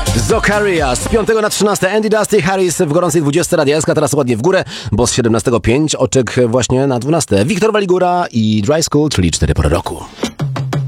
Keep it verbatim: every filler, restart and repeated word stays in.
Zokaria z piątego na trzynaste. Andy Dusty Harris w gorącej dwudziestce Radia S K, teraz ładnie w górę, bo z siedemnastego pięć oczek właśnie na dwunaste. Wiktor Waligura i Dry School, czyli cztery pory roku.